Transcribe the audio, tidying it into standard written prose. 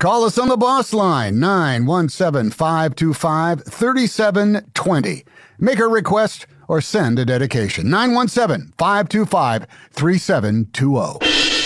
Call us on the boss line, 917-525-3720. Make a request or send a dedication, 917-525-3720.